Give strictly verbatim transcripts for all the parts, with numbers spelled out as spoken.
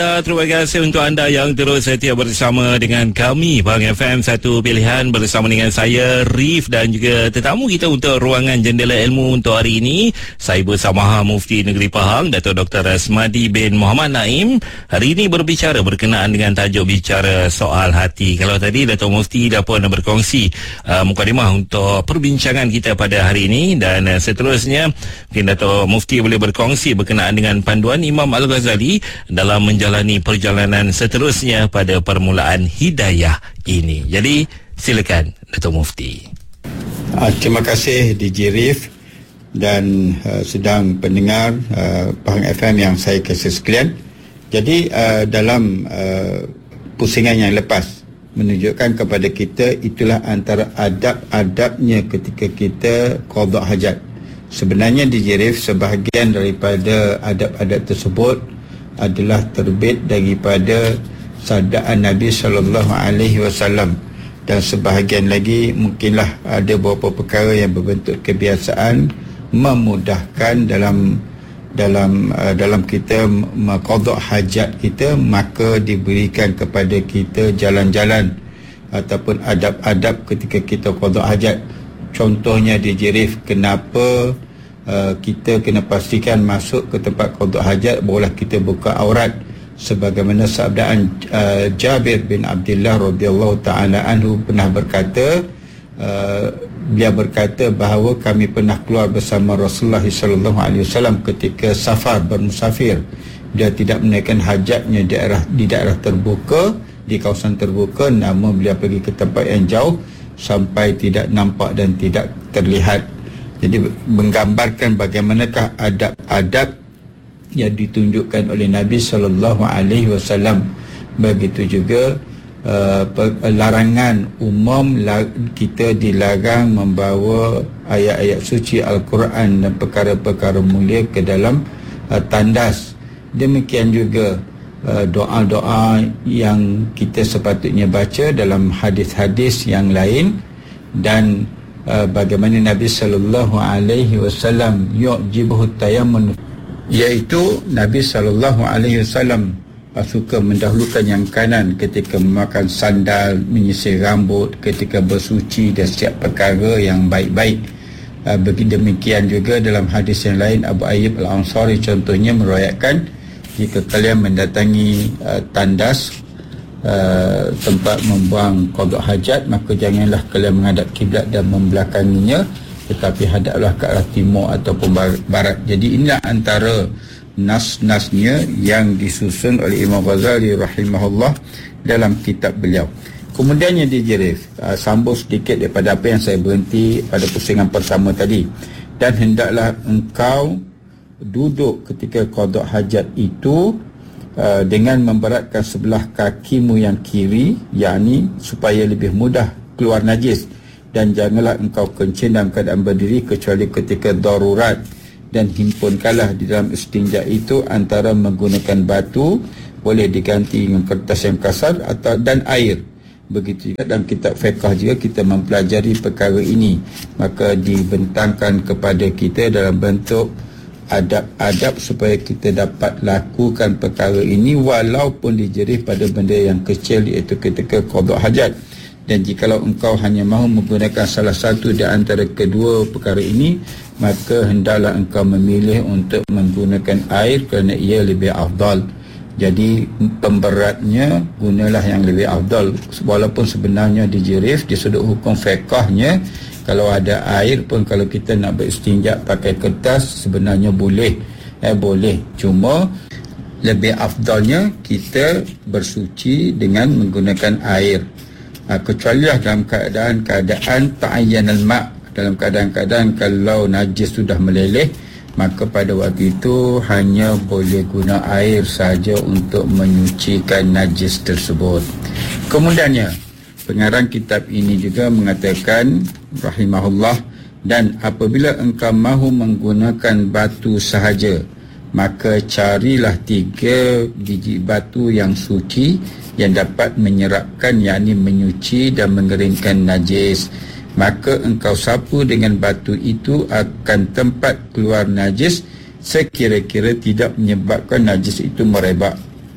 Terima kasih untuk anda yang terus setia bersama dengan kami Pahang F M, satu pilihan, bersama dengan saya Rif dan juga tetamu kita untuk ruangan Jendela Ilmu untuk hari ini. Saya Bersamaha Mufti Negeri Pahang, Dato' Doktor Asmadi bin Muhammad Naim. Hari ini berbicara berkenaan dengan tajuk bicara soal hati. Kalau tadi Dato' Mufti dah pun berkongsi uh, mukadimah untuk perbincangan kita pada hari ini, dan uh, seterusnya mungkin Dato' Mufti boleh berkongsi berkenaan dengan panduan Imam Al-Ghazali dalam menjalankan jalani perjalanan seterusnya pada permulaan hidayah ini. Jadi silakan Dato' Mufti. Uh, terima kasih D J Rif dan uh, sedang pendengar uh, Pahang F M yang saya kasih sekalian. Jadi uh, dalam uh, pusingan yang lepas menunjukkan kepada kita itulah antara adab-adabnya ketika kita qada hajat. Sebenarnya D J Rif, sebahagian daripada adab-adab tersebut adalah terbit daripada sabdaan Nabi sallallahu alaihi wasallam, dan sebahagian lagi mungkinlah ada beberapa perkara yang berbentuk kebiasaan memudahkan dalam dalam uh, dalam kita maqada hajat kita, maka diberikan kepada kita jalan-jalan ataupun adab-adab ketika kita qada hajat. Contohnya D J Rif, kenapa Uh, kita kena pastikan masuk ke tempat qada hajat barulah kita buka aurat, sebagaimana sabdaan uh, Jabir bin Abdullah radhiyallahu taala anhu pernah berkata, uh, dia berkata bahawa kami pernah keluar bersama Rasulullah sallallahu alaihi wasallam ketika safar bermusafir. Dia tidak menaikkan hajatnya di daerah di daerah terbuka, di kawasan terbuka, namun beliau pergi ke tempat yang jauh sampai tidak nampak dan tidak terlihat. Jadi menggambarkan bagaimanakah adab-adab yang ditunjukkan oleh Nabi sallallahu alaihi wasallam. Begitu juga uh, larangan umum, kita dilarang membawa ayat-ayat suci Al-Quran dan perkara-perkara mulia ke dalam uh, tandas. Demikian juga uh, doa-doa yang kita sepatutnya baca dalam hadis-hadis yang lain, dan Uh, bagaimana Nabi sallallahu alaihi wasallam yu'jibuhu tayammun, iaitu Nabi sallallahu alaihi wasallam suka mendahulukan yang kanan ketika memakan sandal, menyisir rambut, ketika bersuci dan setiap perkara yang baik-baik. Uh, begitu demikian juga dalam hadis yang lain, Abu Ayyub Al-Ansari contohnya meriwayatkan, jika kalian mendatangi uh, tandas Uh, tempat membuang qada hajat, maka janganlah kalian menghadap kiblat dan membelakanginya, tetapi hadaplah ke arah timur ataupun barat. Jadi inilah antara nas-nasnya yang disusun oleh Imam Ghazali rahimahullah dalam kitab beliau. Kemudiannya D J Rif, uh, sambung sedikit daripada apa yang saya berhenti pada pusingan pertama tadi. Dan hendaklah engkau duduk ketika qada hajat itu Uh, dengan memberatkan sebelah kakimu yang kiri, yakni supaya lebih mudah keluar najis, dan janganlah engkau kencing dalam keadaan berdiri kecuali ketika darurat, dan himpunkanlah di dalam istinja itu antara menggunakan batu, boleh diganti dengan kertas yang kasar atau dan air. Begitu juga dalam kitab fiqh juga kita mempelajari perkara ini, maka dibentangkan kepada kita dalam bentuk adab-adab supaya kita dapat lakukan perkara ini walaupun dijerih pada benda yang kecil, iaitu ketika qada hajat. Dan jikalau engkau hanya mahu menggunakan salah satu di antara kedua perkara ini, maka hendaklah engkau memilih untuk menggunakan air kerana ia lebih afdal. Jadi pemberatnya gunalah yang lebih afdal, walaupun sebenarnya dijerih di sudut hukum fiqahnya, kalau ada air pun, kalau kita nak beristinja pakai kertas sebenarnya boleh, eh boleh. Cuma lebih afdalnya kita bersuci dengan menggunakan air. Ha, kecuali dalam keadaan-keadaan ta'ayyan al-ma', dalam keadaan-keadaan kalau najis sudah meleleh, maka pada waktu itu hanya boleh guna air saja untuk menyucikan najis tersebut. Kemudiannya pengarang kitab ini juga mengatakan rahimahullah, dan apabila engkau mahu menggunakan batu sahaja, maka carilah tiga biji batu yang suci yang dapat menyerapkan, yakni menyuci dan mengeringkan najis. Maka engkau sapu dengan batu itu akan tempat keluar najis sekira-kira tidak menyebabkan najis itu merebak.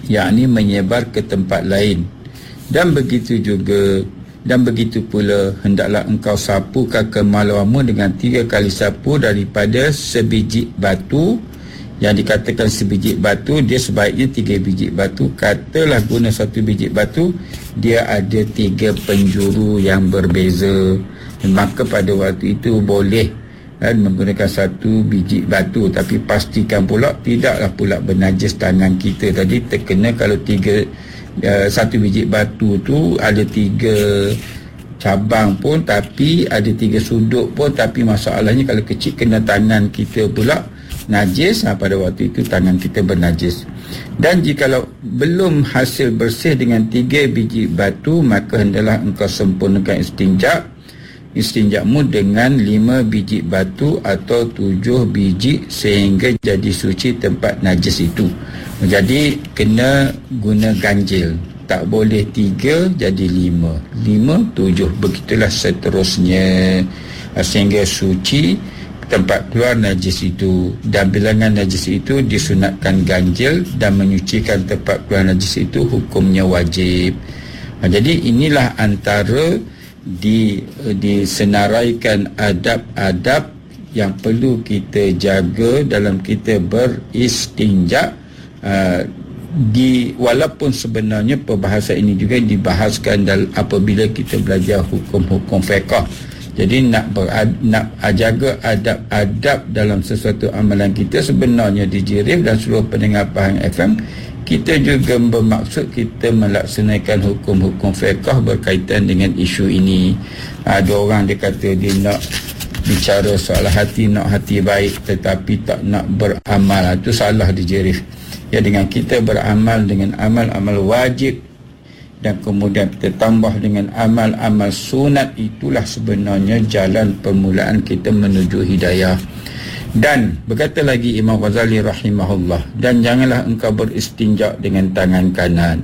yakni menyebar ke tempat lain. Dan begitu juga dan begitu pula hendaklah engkau sapukan kemaluanmu dengan tiga kali sapu daripada sebiji batu. Yang dikatakan sebiji batu, dia sebaiknya tiga biji batu. Katalah guna satu biji batu, dia ada tiga penjuru yang berbeza. Maka pada waktu itu boleh kan, menggunakan satu biji batu. Tapi pastikan pula tidaklah pula bernajis tangan kita tadi terkena. Kalau tiga Uh, satu biji batu tu ada tiga cabang pun, tapi ada tiga sudut pun, tapi masalahnya kalau kecil kena tangan kita pula najis, ha, pada waktu itu tangan kita bernajis. Dan jikalau belum hasil bersih dengan tiga biji batu, maka hendaklah engkau sempurnakan istinja istinjakmu dengan lima biji batu atau tujuh biji sehingga jadi suci tempat najis itu. Jadi kena guna ganjil, tak boleh tiga jadi lima, lima tujuh, begitulah seterusnya sehingga suci tempat keluar najis itu. Dan bilangan najis itu disunatkan ganjil, dan menyucikan tempat keluar najis itu hukumnya wajib. Jadi inilah antara di disenaraikan adab-adab yang perlu kita jaga dalam kita beristinja. Uh, di walaupun sebenarnya perbahasan ini juga dibahaskan dalam apabila kita belajar hukum-hukum fiqh. Jadi nak berad, nak jaga adab-adab dalam sesuatu amalan kita, sebenarnya di Jirif dan seluruh pendengar Pahang F M, kita juga bermaksud kita melaksanakan hukum-hukum fiqh berkaitan dengan isu ini. Ada orang dia kata dia nak bicara soal hati, nak hati baik tetapi tak nak beramal. Itu salah di Jirif. Ya, dengan kita beramal dengan amal-amal wajib dan kemudian kita tambah dengan amal-amal sunat, itulah sebenarnya jalan permulaan kita menuju hidayah. Dan berkata lagi Imam Ghazali rahimahullah, dan janganlah engkau beristinja dengan tangan kanan,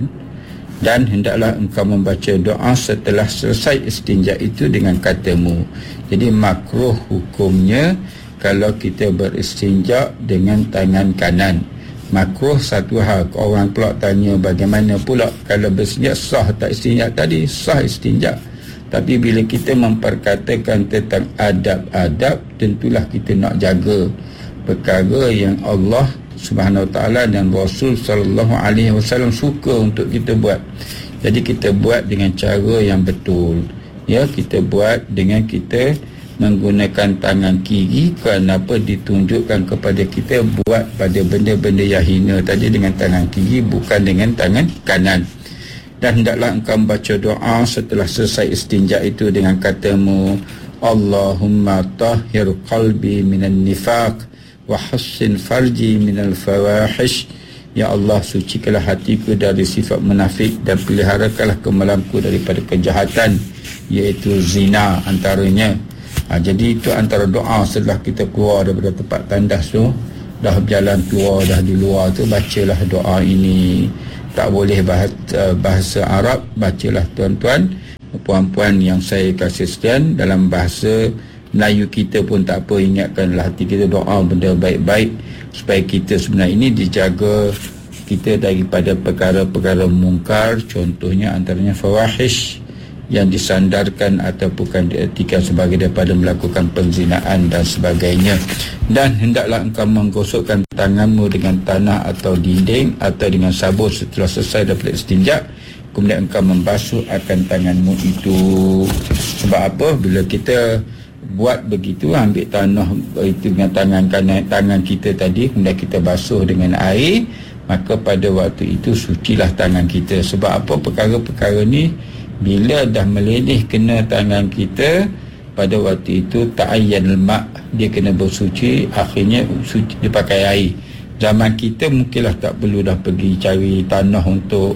dan hendaklah engkau membaca doa setelah selesai istinja itu dengan katamu. Jadi makruh hukumnya kalau kita beristinja dengan tangan kanan. Makruh satu hal. Orang pula tanya bagaimana pula kalau beristinja sah tak istinja tadi? Sah istinja. Tapi bila kita memperkatakan tentang adab-adab, tentulah kita nak jaga perkara yang Allah Subhanahu Wa Taala dan Rasul Sallallahu Alaihi Wasallam suka untuk kita buat. Jadi kita buat dengan cara yang betul. Ya, kita buat dengan kita menggunakan tangan kiri, kerana apa? Ditunjukkan kepada kita buat pada benda-benda yang hina tadi dengan tangan kiri, bukan dengan tangan kanan. Dan hendaklah engkau membaca doa setelah selesai istinja itu dengan katamu, Allahumma tahhir qalbi minan nifaq wa hassin farji minal fawahish. Ya Allah, sucikanlah hatiku dari sifat munafik dan peliharakanlah kemalamku daripada kejahatan, iaitu zina antaranya. Ha, jadi itu antara doa setelah kita keluar daripada tempat tandas tu, dah berjalan keluar, dah di luar tu, bacalah doa ini. Tak boleh bahasa, bahasa Arab, bacalah tuan-tuan, puan-puan yang saya kasih sekian, dalam bahasa Melayu kita pun tak apa, ingatkanlah hati kita, doa benda baik-baik supaya kita sebenarnya ini dijaga kita daripada perkara-perkara mungkar, contohnya antaranya fawahish yang disandarkan atau bukan diertikan sebagai daripada melakukan penzinaan dan sebagainya. Dan hendaklah engkau menggosokkan tanganmu dengan tanah atau dinding atau dengan sabun setelah selesai daripada istinja, kemudian engkau membasuh akan tanganmu itu. Sebab apa? Bila kita buat begitu, ambil tanah itu dengan tangan kanan, tangan kita tadi, kemudian kita basuh dengan air, maka pada waktu itu sucilah tangan kita. Sebab apa? Perkara-perkara ni bila dah meleleh kena tangan kita, pada waktu itu ta'ayyan al-ma', dia kena bersuci, akhirnya suci dipakai air. Zaman kita mungkinlah tak perlu dah pergi cari tanah untuk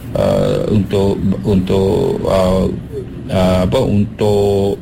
uh, untuk untuk uh, uh, apa untuk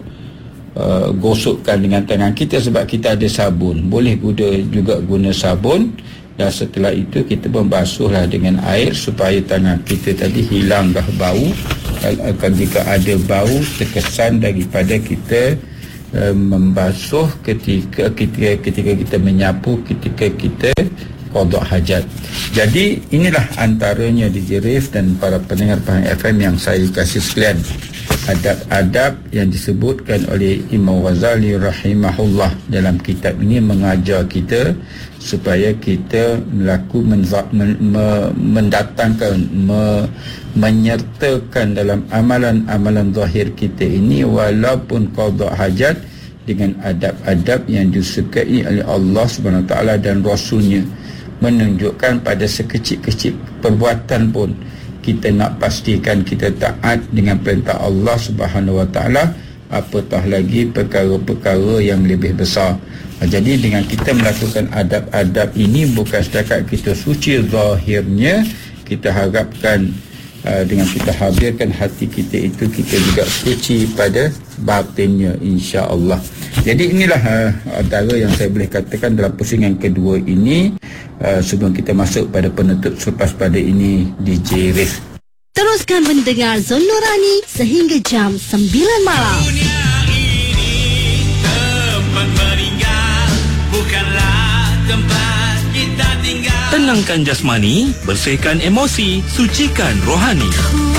uh, gosokkan dengan tangan kita, sebab kita ada sabun. Boleh guna juga guna sabun, dan setelah itu kita membasuhlah dengan air supaya tangan kita tadi hilang dah bau. Akan jika ada bau terkesan daripada kita uh, membasuh ketika ketika ketika kita menyapu, ketika kita qada hajat. Jadi inilah antaranya D J Rif dan para pendengar Pahang F M yang saya kasih sekalian, adab-adab yang disebutkan oleh Imam Ghazali rahimahullah dalam kitab ini mengajar kita supaya kita melaku menza- men, me, mendatangkan me, menyertakan dalam amalan-amalan zahir kita ini walaupun qada hajat dengan adab-adab yang disukai oleh Allah Subhanahu Wa Taala dan Rasulnya, menunjukkan pada sekecil-kecil perbuatan pun kita nak pastikan kita taat dengan perintah Allah Subhanahu Wa Taala, apatah lagi perkara-perkara yang lebih besar. Jadi dengan kita melakukan adab-adab ini, bukan setakat kita suci zahirnya, kita harapkan uh, dengan kita hadirkan hati kita itu, kita juga suci pada batinnya, insya-Allah. Jadi inilah uh, antara yang saya boleh katakan dalam pusingan kedua ini. Uh, sebelum kita masuk pada penutup selepas pada ini, D J Rif. Teruskan mendengar Zon Nurani sehingga jam sembilan malam. Dunia ini tempat meninggal, bukanlah tempat kita tinggal. Tenangkan jasmani, bersihkan emosi, sucikan rohani.